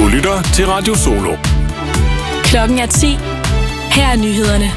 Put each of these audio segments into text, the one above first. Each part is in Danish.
lytter til Radio Solo. Klokken er 10. Her er nyhederne.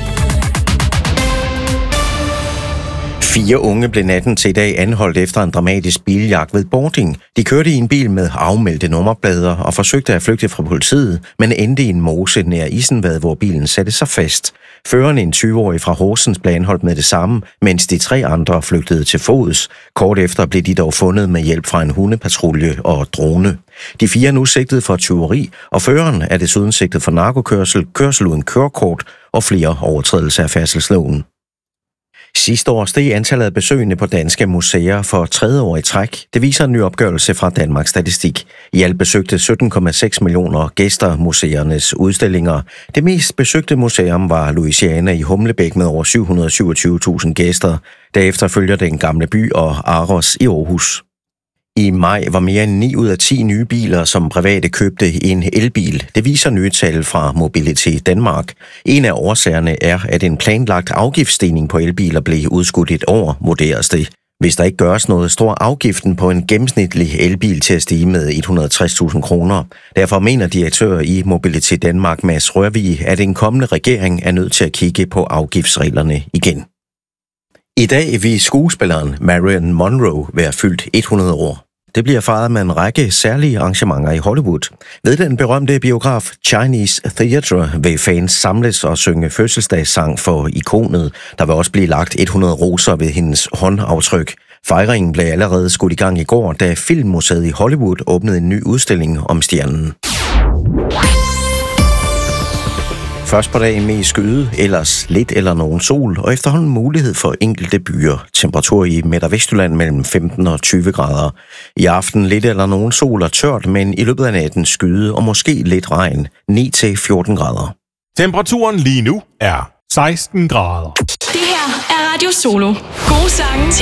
4 unge blev natten til i dag anholdt efter en dramatisk biljagt ved Bording. De kørte i en bil med afmeldte nummerplader og forsøgte at flygte fra politiet, men endte i en mose nær Isenvad, hvor bilen satte sig fast. Føreren, en 20-årig fra Horsens, blev anholdt med det samme, mens de 3 andre flygtede til fods. Kort efter blev de dog fundet med hjælp fra en hundepatrulje og drone. De 4 er nu sigtet for tyveri, og føreren er desuden sigtet for narkokørsel, kørsel uden kørekort og flere overtrædelser af færdselsloven. Sidste år steg antallet af besøgende på danske museer for 3. år i træk. Det viser en ny opgørelse fra Danmarks Statistik. I alt besøgte 17,6 millioner gæster museernes udstillinger. Det mest besøgte museum var Louisiana i Humlebæk med over 727.000 gæster. Derefter følger Den Gamle By og Aros i Aarhus. I maj var mere end 9 ud af 10 nye biler, som private købte, en elbil. Det viser nye tal fra Mobilitet Danmark. En af årsagerne er, at en planlagt afgiftsstigning på elbiler blev udskudt et år, vurderes det. Hvis der ikke gøres noget, står afgiften på en gennemsnitlig elbil til at stige med 160.000 kroner. Derfor mener direktør i Mobilitet Danmark, Mads Rørvig, at en kommende regering er nødt til at kigge på afgiftsreglerne igen. I dag vil skuespilleren Marilyn Monroe være fyldt 100 år. Det bliver fejret med en række særlige arrangementer i Hollywood. Ved den berømte biograf Chinese Theatre vil fans samles og synge fødselsdagssang for ikonet. Der vil også blive lagt 100 roser ved hendes håndaftryk. Fejringen blev allerede skudt i gang i går, da Filmmuseet i Hollywood åbnede en ny udstilling om stjernen. Først på dagen med skyde, ellers lidt eller nogen sol, og efterhånden mulighed for enkelte byer. Temperatur i Midt- og Vestjylland mellem 15 og 20 grader. I aften lidt eller nogen sol og tørt, men i løbet af natten skyde og måske lidt regn. 9-14 grader. Temperaturen lige nu er 16 grader. Det her er Radio Solo. Gode sange til